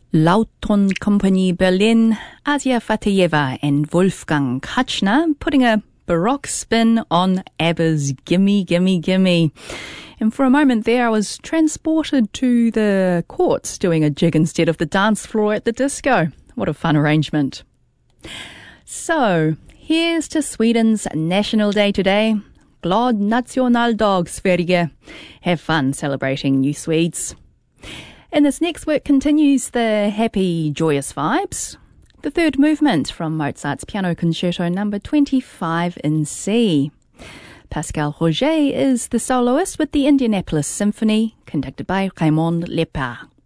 Lautton Company Berlin, Asia Fatayeva and Wolfgang Kachner putting a baroque spin on ABBA's Gimme, Gimme, Gimme. And for a moment there, I was transported to the courts doing a jig instead of the dance floor at the disco. What a fun arrangement. So, here's to Sweden's National Day today. Glad Nationaldagsferie. Have fun celebrating, you Swedes. And this next work continues the happy, joyous vibes. The third movement from Mozart's Piano Concerto number 25 in C. Pascal Roger is the soloist with the Indianapolis Symphony, conducted by Raymond Lepard.